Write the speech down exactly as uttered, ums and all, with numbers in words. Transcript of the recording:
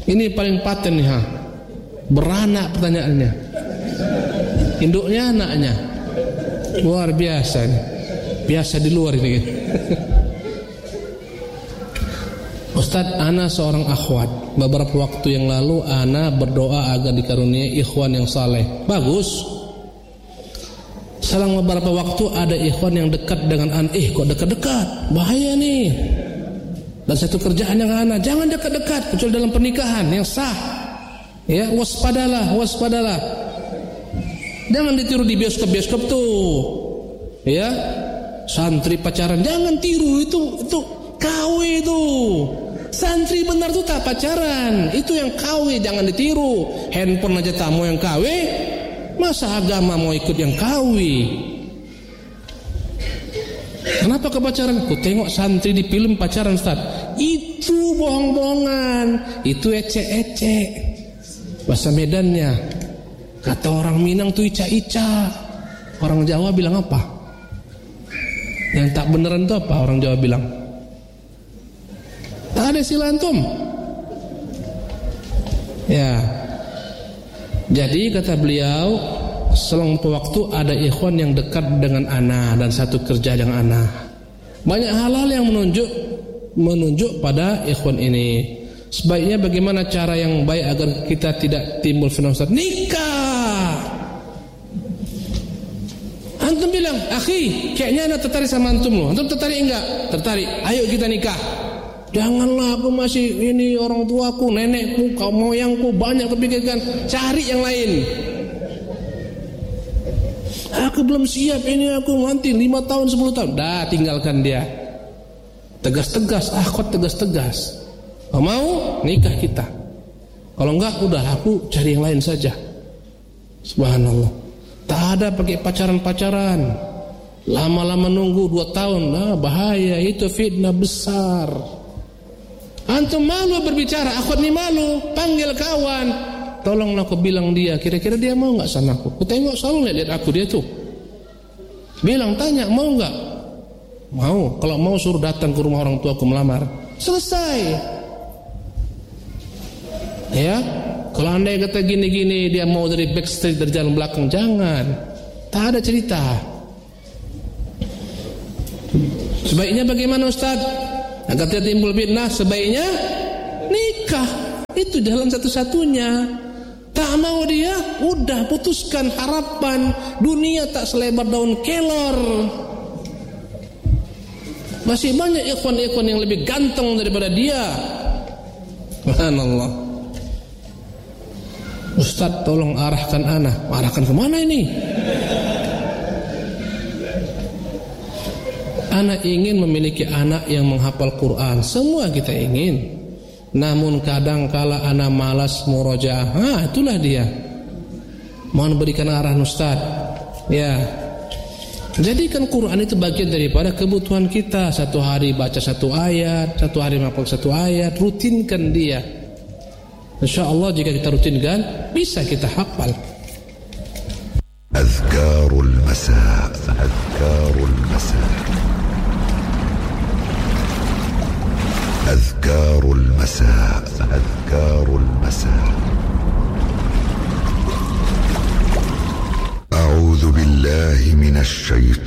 Ini paling paten nih, ha. Beranak pertanyaannya. Induknya anaknya. Luar biasa nih. Biasa di luar ini. Ustaz, ana seorang akhwat. Beberapa waktu yang lalu ana berdoa agar dikaruniai ikhwan yang saleh. Bagus. Selang beberapa waktu ada ikhwan yang dekat dengan ana. Eh, kok dekat-dekat? Bahaya nih. Dan satu kerjaan yang ana, jangan dekat-dekat kecuali dalam pernikahan yang sah. Ya, waspadalah, waspadalah. Jangan ditiru di bioskop-bioskop tuh. Ya. Santri pacaran, jangan tiru, itu itu K W itu. Santri benar tuh tak pacaran, itu yang K W, jangan ditiru. Handphone aja tak mau yang K W, masa agama mau ikut yang K W? Kenapa ke pacaran? Ku tengok santri di film pacaran, Ustaz. Itu bohong-bohongan, itu ecek-ecek. Bahasa Medannya, kata orang Minang tuh ica-ica. Orang Jawa bilang apa? Yang tak beneran itu apa orang Jawa bilang? Tak ada istilah antum. Ya. Jadi kata beliau, selang waktu ada ikhwan yang dekat dengan ana dan satu kerja dengan ana. Banyak hal-hal yang menunjuk menunjuk pada ikhwan ini. Sebaiknya bagaimana cara yang baik agar kita tidak timbul fenomena nikah? Antum bilang, akhi, kayaknya anak tertarik sama antum loh. Antum tertarik enggak? Tertarik. Ayo kita nikah. Janganlah, aku masih ini orang tuaku, nenekku, kaum moyangku banyak terpikirkan. Cari yang lain. Aku belum siap ini, aku nanti lima tahun sepuluh tahun. Dah, tinggalkan dia. Tegas-tegas, akhwat tegas-tegas. Kalau mau nikah kita. Kalau enggak, udah aku cari yang lain saja. Subhanallah. Tak ada pakai pacaran-pacaran. Lama-lama nunggu dua tahun, nah bahaya, itu fitnah besar. Antum malu berbicara, akhwat ni malu, panggil kawan. Tolonglah aku bilang dia, kira-kira dia mau enggak sama aku? Aku tengok selalu lihat aku dia tuh. Bilang, tanya, mau enggak? Mau. Kalau mau suruh datang ke rumah orang tua aku melamar. Selesai. Ya. Kalau andai kata gini-gini dia mau dari backstreet, dari jalan belakang, jangan. Tak ada cerita. Sebaiknya bagaimana Ustaz? Agar tidak timbul fitnah, sebaiknya nikah. Itu jalan satu-satunya. Tak mau dia, udah putuskan harapan. Dunia tak selebar daun kelor. Masih banyak ikhwan-ikhwan yang lebih ganteng daripada dia. Subhanallah. Ustaz, tolong arahkan ana. Arahkan kemana ini? Ana ingin memiliki anak yang menghafal Quran. Semua kita ingin. Namun kadang kala ana malas murojaah. Ha, itulah dia. Mohon berikan arahan Ustaz. Ya. Jadikan Quran itu bagian daripada kebutuhan kita. Satu hari baca satu ayat, satu hari menghafal satu ayat, rutinkan dia. InsyaAllah jika kita rutinkan, bisa kita hafal. Azkarul Masa, Azkarul Masa, Azkarul Masa, Azkarul Masa. A'udzu billahi minasy